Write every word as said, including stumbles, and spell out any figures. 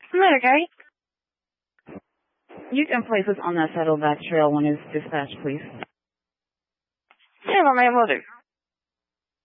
Matter, guy. You can place us on that Saddleback Trail when it's dispatched, please. Yeah, my mother.